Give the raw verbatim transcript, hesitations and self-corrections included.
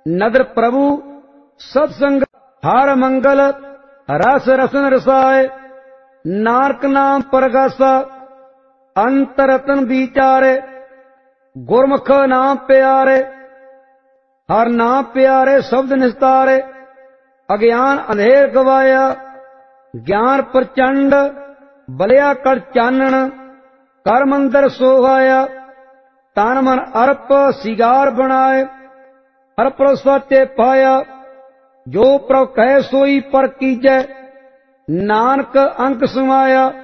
नदर प्रभु सत्संग हर मंगल रस रसन रसाए नानक नाम परगासा अंत रतन विचारे गुरमुख नाम प्यारे हर नाम प्यारे शब्द निस्तारे अज्ञान अंधेर गवाया ज्ञान प्रचंड बलिया कर चानन कर मंदिर सोहाया तन मन अर्प सिगार बनाए हर प्रसाते पाया जो प्रभ कह सोई पर कीजै नानक अंक समाया